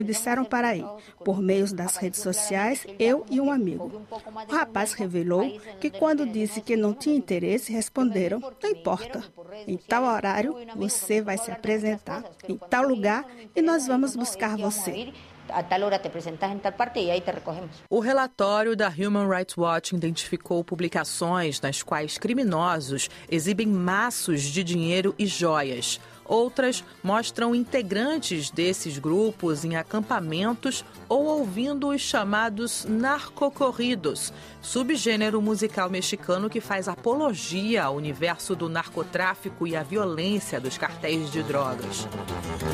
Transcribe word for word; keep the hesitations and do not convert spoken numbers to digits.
Me disseram para ir, por meio das redes sociais, eu e um amigo. O rapaz revelou que quando disse que não tinha interesse, responderam, não importa, em tal horário você vai se apresentar, em tal lugar, e nós vamos buscar você. A tal hora te apresentas em tal parte e aí te recogemos. O relatório da Human Rights Watch identificou publicações nas quais criminosos exibem maços de dinheiro e joias. Outras mostram integrantes desses grupos em acampamentos ou ouvindo os chamados narcocorridos, subgênero musical mexicano que faz apologia ao universo do narcotráfico e à violência dos cartéis de drogas.